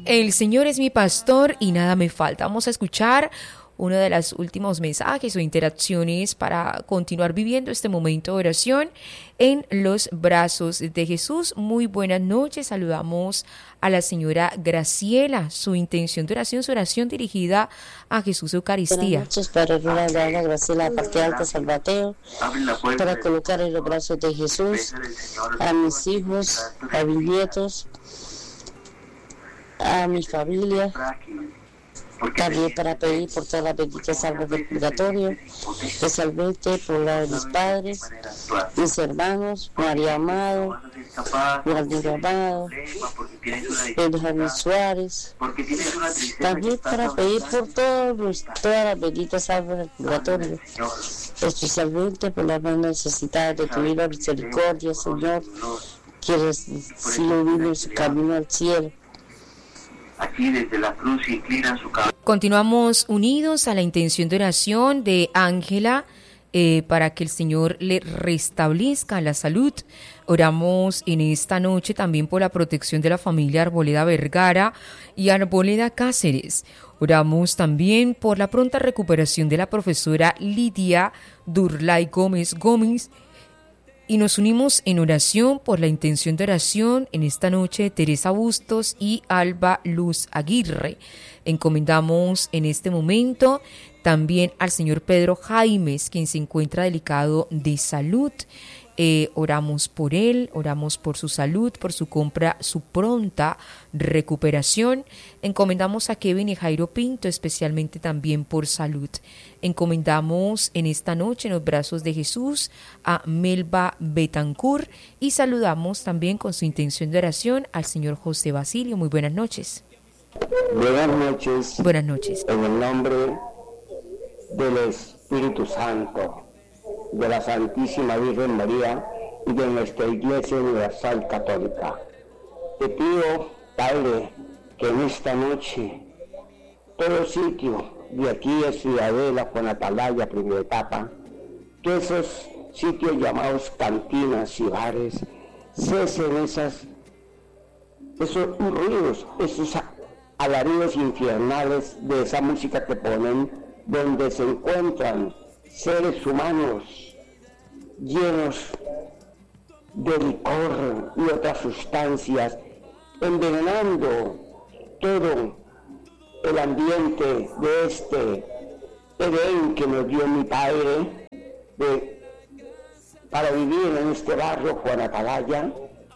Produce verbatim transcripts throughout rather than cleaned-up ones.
El Señor es mi pastor y nada me falta. Vamos a escuchar uno de los últimos mensajes o interacciones para continuar viviendo este momento de oración en los brazos de Jesús. Muy buenas noches, saludamos a la señora Graciela, su intención de oración, su oración dirigida a Jesús Eucaristía. Buenas noches, Padre Rural de Ana Graciela, parte alta Salvateo, para colocar en los brazos de Jesús a mis hijos, a mis nietos, a mi familia, también para pedir por todas las benditas almas del purgatorio, especialmente por la de mis padres, mis hermanos, María Amado, Juan Amado, Benjamín Suárez, también para pedir por todos los, todas las benditas almas del purgatorio, especialmente por las más necesitadas de tu divina misericordia, Señor, quienes siguen viviendo en su camino al cielo. Aquí desde la cruz inclinan su cabeza. Continuamos unidos a la intención de oración de Ángela eh, para que el Señor le restablezca la salud. Oramos en esta noche también por la protección de la familia Arboleda Vergara y Arboleda Cáceres. Oramos también por la pronta recuperación de la profesora Lidia Durlay Gómez Gómez. Y nos unimos en oración por la intención de oración en esta noche de Teresa Bustos y Alba Luz Aguirre. Encomendamos en este momento también al señor Pedro Jaimes, quien se encuentra delicado de salud. Eh, oramos por él, oramos por su salud, por su compra, su pronta recuperación. Encomendamos a Kevin y Jairo Pinto, especialmente también por salud. Encomendamos en esta noche en los brazos de Jesús a Melba Betancourt y saludamos también con su intención de oración al señor José Basilio. Muy buenas noches. Buenas noches. Buenas noches. En el nombre del Espíritu Santo, de la Santísima Virgen María y de nuestra Iglesia Universal Católica. Te pido, Padre, que en esta noche, todo sitio de aquí de Ciudadela, con Atalaya, primera etapa, que esos sitios llamados cantinas y bares, cesen esas, esos ruidos, esos alaridos infernales de esa música que ponen, donde se encuentran seres humanos llenos de licor y otras sustancias, envenenando todo el ambiente de este Edén que nos dio mi Padre de, para vivir en este barrio Juan Atalaya,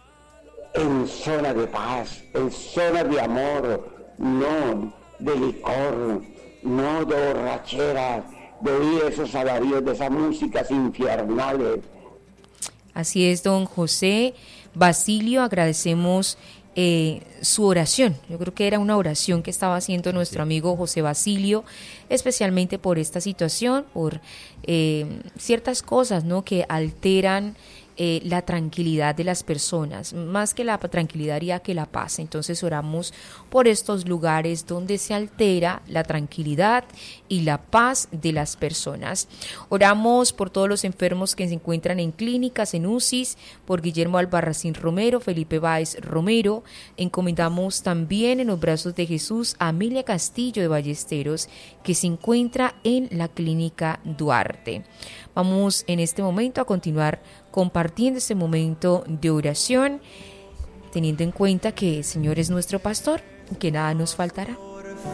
en zona de paz, en zona de amor, no de licor, no de borrachera, de oír esos alaridos de esas músicas infernales. Así es, don José Basilio, agradecemos eh, su oración. Yo creo que era una oración que estaba haciendo nuestro amigo José Basilio, especialmente por esta situación, por eh, ciertas cosas, ¿no?, que alteran Eh, la tranquilidad de las personas, más que la tranquilidad haría que la paz. Entonces oramos por estos lugares donde se altera la tranquilidad y la paz de las personas. Oramos por todos los enfermos que se encuentran en clínicas, en U C I s, por Guillermo Albarracín Romero, Felipe Báez Romero. Encomendamos también en los brazos de Jesús a Amelia Castillo de Ballesteros, que se encuentra en la clínica Duarte. Vamos en este momento a continuar compartiendo este momento de oración, teniendo en cuenta que el Señor es nuestro pastor y que nada nos faltará.